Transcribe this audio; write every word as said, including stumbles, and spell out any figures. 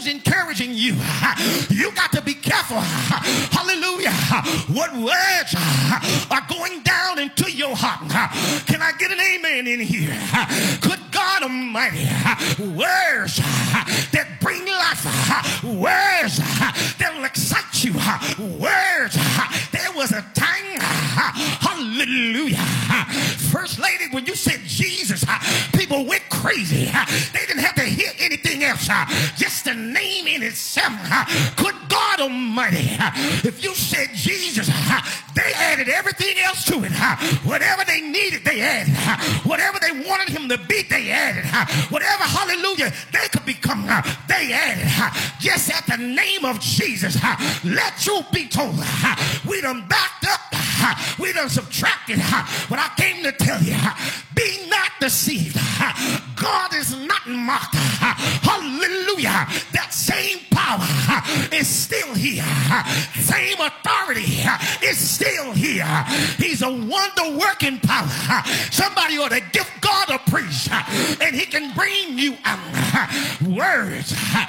encouraging you. You got to be careful. Hallelujah. What words are going down into your heart? Can I get an amen in here? Good God Almighty. Words that bring life. Words that will excite you. Words. There was a time. Hallelujah. First lady, when you said Jesus, people went crazy. They didn't have to hear anything else. Just the name in itself. Good God Almighty. If you said Jesus, they added everything else to it. Whatever they needed, they added. Whatever they wanted him to be, they added. Whatever, hallelujah, they could become, they added. Just at the name of Jesus, let you be told, we done backed up. We done subtracted. But I came to tell you, be not deceived. God is not mocked. Hallelujah. That same power is still here. Same authority is still here. He's a wonder working power. Somebody ought to give God a praise, and he can bring you out words